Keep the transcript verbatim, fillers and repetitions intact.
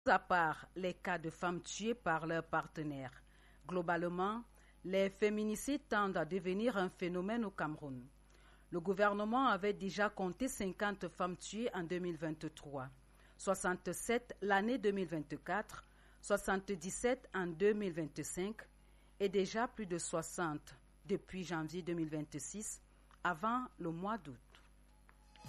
À part les cas de femmes tuées par leurs partenaires, globalement, les féminicides tendent à devenir un phénomène au Cameroun. Le gouvernement avait déjà compté cinquante femmes tuées en deux mille vingt-trois, soixante-sept l'année deux mille vingt-quatre, soixante-dix-sept en deux mille vingt-cinq et déjà plus de soixante depuis janvier deux mille vingt-six, avant le mois d'août.